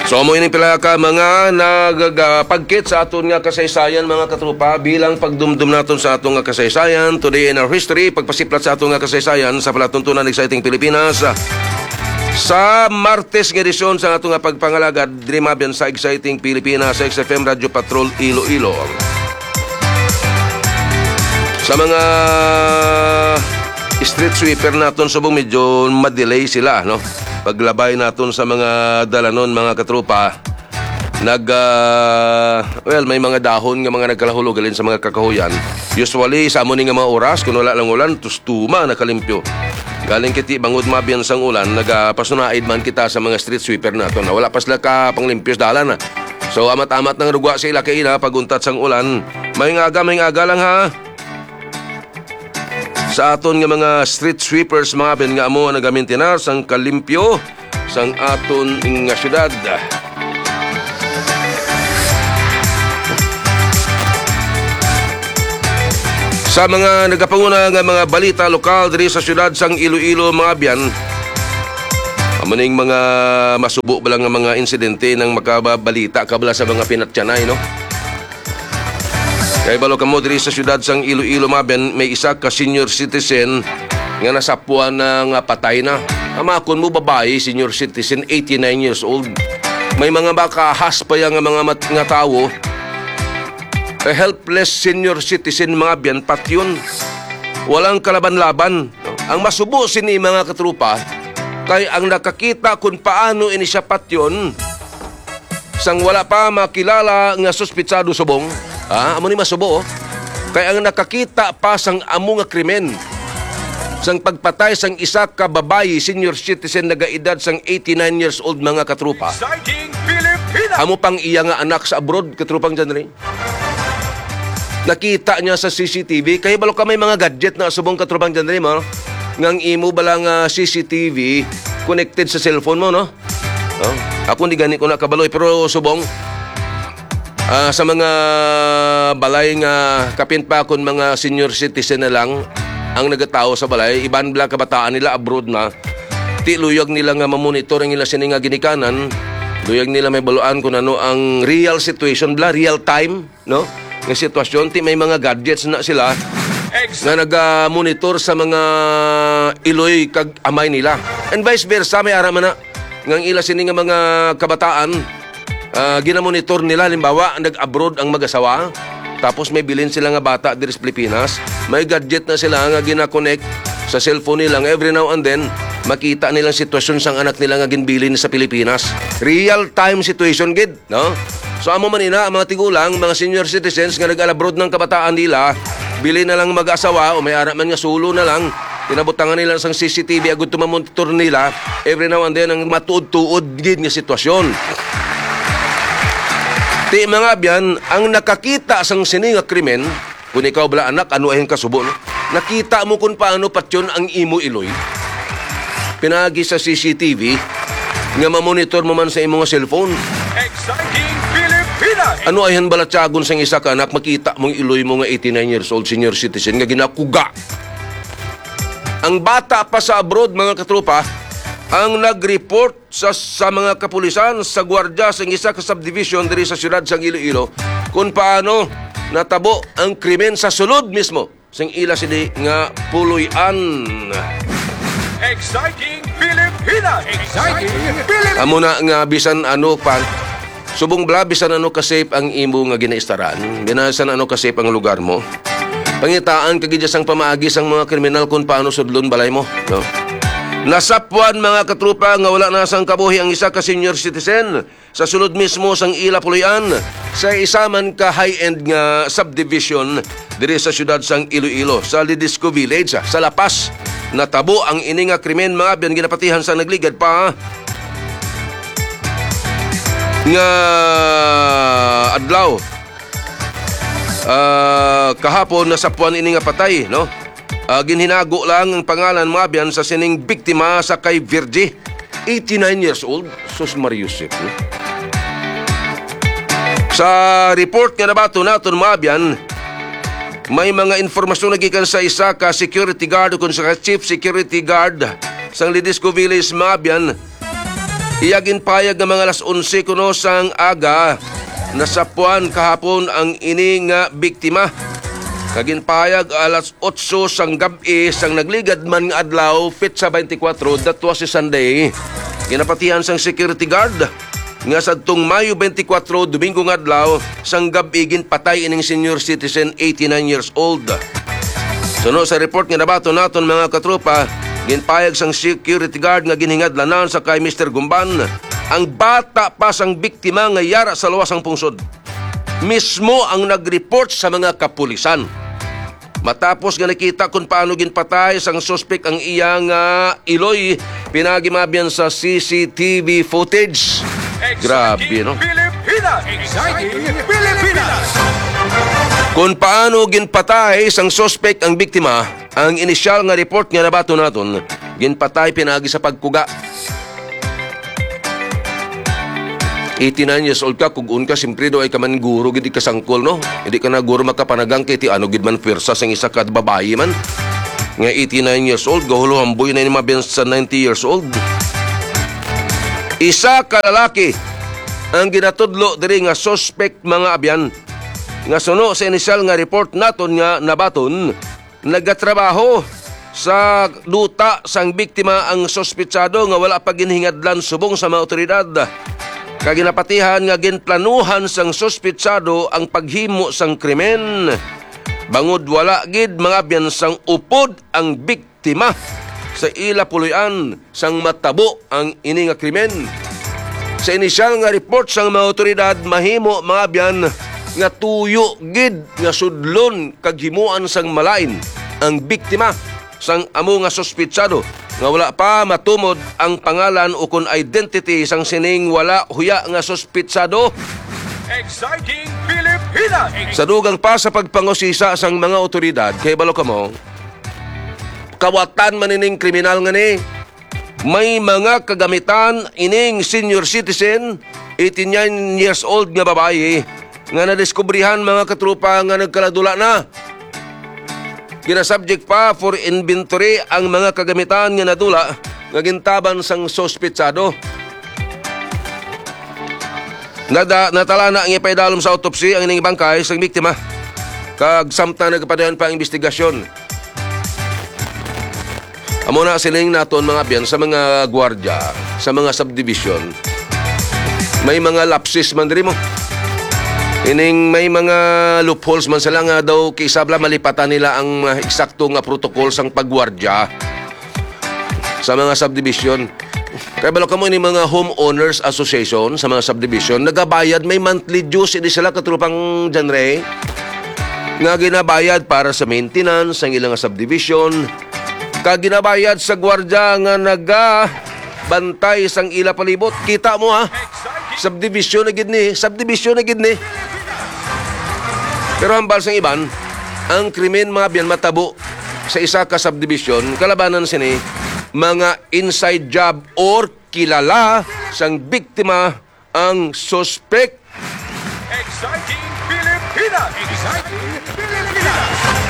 So mo ining pila ka mga nagpagkit sa aton nga kasaysayan mga katrupa bilang pagdumdum naton sa aton nga kasaysayan. Today in our history, pagpasiplat sa aton nga kasaysayan sa palatuntunan ng Exciting Pilipinas. Sa Martes nga edisyon sa aton nga pagpangalagad Dreamabian sa Exciting Pilipinas sa XFM Radio Patrol Iloilo. Sa mga street sweeper naton subong medyo madelay sila, no? Paglabay naton sa mga dalanon mga katrupa, may mga dahon nga mga nagkalahulog galin sa mga kakahuyan. Usually sa amon nga mga oras kun wala lang ulan tustuma nakalimpyo. Galing kiti bangod mabiyan sang ulan, nagapasunaid man kita sa mga street sweeper naton na wala pa sila ka panglimpyos dalan na. So amat-amat nang rugwa sila kay ina paguntat sang ulan. May aga lang ha. Sa aton nga mga street sweepers mga ben nga amo nagamintinar sang kalimpyo sang aton nga syudad. Sa mga nagapanguna nga mga balita lokal diri sa syudad sang Iloilo mga biyan, amo ning mga masubo ba lang nga mga insidente nang makababalita kabla sa mga pinatyanay, no? Kay balo kamo diri sa syudad sang Iloilo maben may isa ka senior citizen nga nasapuan na nga patay na. Amakon mo babae, senior citizen, 89 years old. May mga makahas pa yang mga tao. A helpless senior citizen mga biyan patyon. Walang kalaban-laban. Ang masubo sini mga katrupa kay ang nakakita kung paano ini siya patyon sang wala pa makilala nga suspitsado subong. Amo ni masubo, kaya ang nakakita pa sang amo nga krimen. Sang pagpatay sang isa ka babayi, senior citizen nagaedad sang 89 years old mga katrupa. Amo pang iya nga anak sa abroad, katrupang dyan rin. Nakita niya sa CCTV, kaya balo ka may mga gadget na subong katrupang dyan rin mo. Ngang imo balang CCTV connected sa cellphone mo, no? Ako hindi gani ko nakabaloy, pero subong, sa mga balay nga kapin pa kun mga senior citizen na lang ang nagatao sa balay, iban bla kabataan nila abroad na, ti luyag nila nga mamonitor ang ila sini nga ginikanan, luyag nila may baluan kung ano ang real situation bla, real time, no? Nga sitwasyon, ti may mga gadgets na sila na nag-monitor sa mga iloy kag amay nila. And vice versa, may araman na ngang ila sini nga mga kabataan, ginamonitor nila, halimbawa nag-abroad ang mag-asawa, tapos may bilin sila nga bata diri sa Pilipinas, may gadget na sila nga gina-connect sa cellphone nila, every now and then makita nilang sitwasyon sang anak nila nga ginbilin sa Pilipinas. Real time situation gid, no? So amo man ina ang mga tigulang, mga senior citizens nga nag-abroad ng kabataan nila, bilin na lang mag-asawa o may ara man nga sulo na lang, tinabutangan nila sang CCTV agud tumamonitor nila every now and then ang matuod-tuod gid nga sitwasyon. Ti mga biyan, ang nakakita sang sini nga krimen, kung ikaw bala anak, ano ayong kasubo, no? Nakita mo kung paano patyon ang imo iloy. Pinagi sa CCTV, nga mamonitor mo man sa imo nga cellphone. Exciting Pilipinas! Ano ayong balatsagon sang isa ka anak, makita mong iloy mo nga 89 years old senior citizen, nga ginakuga. Ang bata pa sa abroad, mga katrupa, ang nag-report sa mga kapulisan sa gwardya sa isa ka subdivision diri sa siyudad sang Iloilo kung paano natabo ang krimen sa sulod mismo sang ila sini nga puloy-an. Exciting Pilipinas! Exciting Pilipinas! Amo na nga bisan ano pa subong bla bisan ano kasip ang imo nga ginaistaran, binasan ano kasip ang lugar mo. Pangitaan kagidya sang pamaagi sang mga kriminal kung paano sudlon balay mo, no? Nasapuan mga katrupa nga wala na sang kabuhi ang isa ka senior citizen sa sulod mismo sang ila puloy-an sa isa man ka high-end nga subdivision diri sa syudad sang Iloilo sa Lidisco Village sa Lapas. Natabo ang ini nga krimen mga biyan ginapatihan sa nagligad pa nga adlaw. Kahapon nasapuan ini nga patay, no? Ginhinago lang ang pangalan mga biyan sa sining biktima sa kay Virgie, 89 years old. Sus Mariusip, no? Sa report nga nabato naton mga biyan, may mga informasyon nagikan sa isa ka security guard o kung sa chief security guard sa Lidisco Village mga biyan Iyagin payag nga mga alas 11 kuno sang aga nasapuan kahapon ang ini nga biktima. Kaginpayag alas 8 sang gabi sang nagligad man nga adlaw Petsa 24, that was a Sunday. Ginapatihan sang security guard nga sadtong Mayo 24, Domingo nga adlaw sang gabi ginpatay ining senior citizen 89 years old. Suno sa report nga nabato naton mga katropa, ginpayag sang security guard nga ginhingadlanan sa kay Mr. Gumban ang bata pa sang biktima nga yara sa luwasang pungsod. Mismo ang nag-report sa mga kapulisan. Matapos nga nakita kung paano ginpatay sang suspect ang iyang iloy, pinagimabyan sa CCTV footage. Grabe, no? Exciting Pilipinas! Kung paano ginpatay sang suspect ang biktima, ang inisyal nga report nga nabato naton, ginpatay pinagi sa pagkuga. 89 years old ka, kugun ka, simpre do ay ka man guro, gidi ka sangkol, no? Hindi ka na guro makapanagang kay ti ano, gid man pwersa sang isa ka babae man. Nga 89 years old, gahulo hamboy na ni mabiyan sa 90 years old. Isa ka lalaki ang ginatudlo diri nga suspect mga abyan. Nga suno sa inisyal nga report naton nga nabaton, nagatrabaho sa duta sang biktima ang sospetsado nga wala pa ginhingadlan subong sa mga otoridad. Kaginapatihan nga ginplanuhan sang sospetsado ang paghimo sang krimen. Bangod wala gid mga biyansang upod ang biktima sa ila puloy-an sang matabo ang ini nga krimen. Sa inisyal nga report sang mga otoridad, mahimo mga biyan nga tuyo gid nga sudlon kag himuan sang malain ang biktima sang amo nga sospetsado nga wala pa matumod ang pangalan o kun identity sang sining wala huya nga sospetsado. Exciting Pilipinas! Sa dugang pa sa pagpangusisa sang mga otoridad, kay balo ka mo, kawatan man ining kriminal nga ni, may mga kagamitan ining senior citizen, 89 years old nga babae, nga nadiskubrihan mga katrupa nga nagkaladula na. Ginasubject pa for inventory ang mga kagamitan nga nadula nga gintaban sang sospetsado. Natala na ang ipaidalom sa autopsy ang ining bangkay sang biktima. Kag samtang nagpadayon pa ang investigasyon. Amo na siling naton mga biyan sa mga gwardya, sa mga subdivision. May mga lapses man diri mo. Ining may mga loopholes man sila nga daw kisabla malipatan nila ang eksakto nga protocol sang pagwardya sa mga subdivision. Kaya balo kamo ni mga homeowners association sa mga subdivision, nagabayad, may monthly dues, hindi sila katrupang genre nga ginabayad para sa maintenance ang ilang subdivision, kag ginabayad sa gwardya nga nagabantay sang ila palibot. Kita mo ha, subdivision na gid ni, subdivision na gid ni. Pero hambal sang iban, ang krimen mga biyan matabo sa isa ka subdivision, kalabanan sini mga inside job or kilala sang biktima ang suspect. Exciting Pilipinas! Exciting Pilipinas!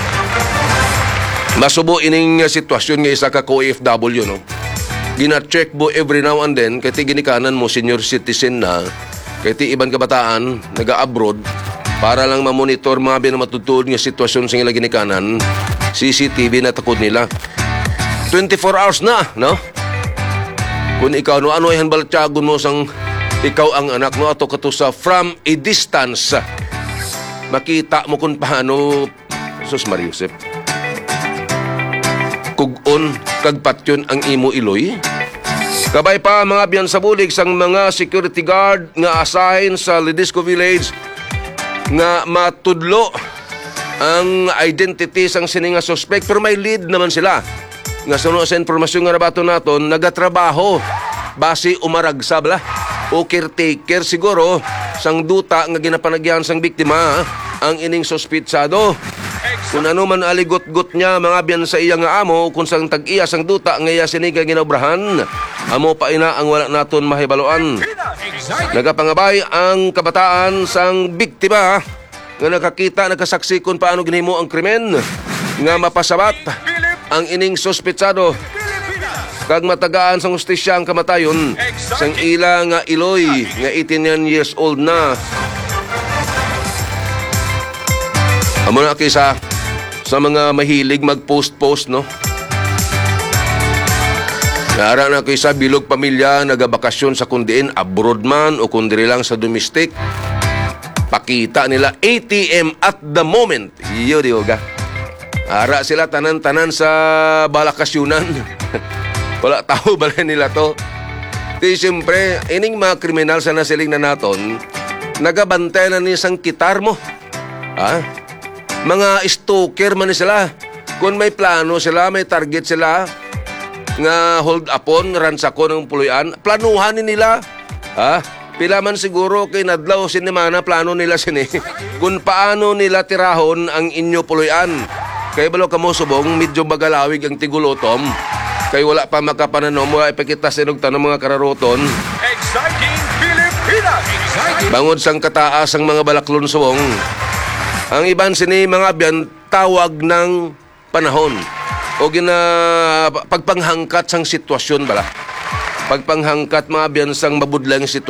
Masubo ining sitwasyon nga isa ka OFW, no? Gina-check mo every now and then, kaya ginikanan mo senior citizen na, kaya ibang kabataan, naga-abroad, para lang mamonitor mga binamatutuod nga sitwasyon sa ilang ginikanan, CCTV na takod nila. 24 hours na, no? Kung ikaw, no, ano ay hanbaltyagon mo sang ikaw ang anak mo ato kato sa from a distance. Makita mo kung paano, sus Mariusep, kugon kagpatyon ang imo iloy. Kabay pa mga biyan sa bulig sang mga security guard nga assign sa Ledesco Village nga matudlo ang identity sang sininga suspect, pero may lead naman sila. Nga suno sa informasyon nga nabato naton, nagatrabaho base umaragsab la o caretaker siguro sang duta nga ginapanagyan sang biktima ang ining sospetsado. Kung ano man aligot-got niya mga biyan sa iya nga amo, kung sang tag-iya sang duta nga iya siniga ginaobrahan, amo pa ina ang wala naton mahibaloan. Nagapangabay ang kabataan sang biktima nga nakakita, nakasaksi kung paano ginhimo ang krimen nga mapasabat ang ining sospetsado. Kag matagaan sang hustisya ang kamatayon sang ila nga Iloy nga 89 years old na. Amo na kisa sa mga mahilig mag-post-post, no? Nara na kisa bilog pamilya nagabakasyon sa kundiin abroad man o kundi lang sa domestic. Pakita nila ATM at the moment. Iyo di oga. Ara sila tanan-tanan sa balakasyunan. Wala tao bala nila to. Di siyempre, ining mga kriminal sa nasiling na naton, nagabantay na ni sang kitar mo. Ha? Mga stalker man ni sila. Kung may plano sila, may target sila, nga hold upon, ransakon ng puluyan, planuhan ni nila. Ha? Pila man siguro kay nadlaw sinimana plano nila sini kung paano nila tirahon ang inyo puluyan. Kay balo kamo subong medyo bagalawig ang tigulotom. Kay wala pa makapaнаnom wala ipakita sinog tanong mga kararoton. Exciting Pilipinas! Exciting! Bangod sang kataas ang mga balaklon subong. Ang iban sini mga biyan tawag ng panahon o gina pagpanghangkat sang sitwasyon bala. Pagpanghangkat mga biyan sang mabudlang sitwasyon.